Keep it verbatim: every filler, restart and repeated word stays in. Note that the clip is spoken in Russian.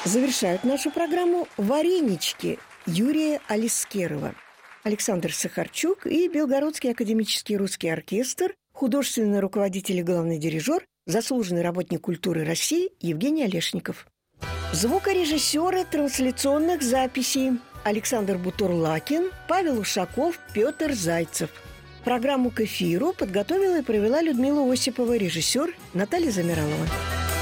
Завершают нашу программу «Варенички» Юрия Алискерова. Александр Сахарчук и Белгородский академический русский оркестр, художественный руководитель и главный дирижер, заслуженный работник культуры России Евгений Олешников. Звукорежиссеры трансляционных записей Александр Бутурлакин, Павел Ушаков, Петр Зайцев. Программу к эфиру подготовила и провела Людмила Осипова, режиссер Наталья Замиралова.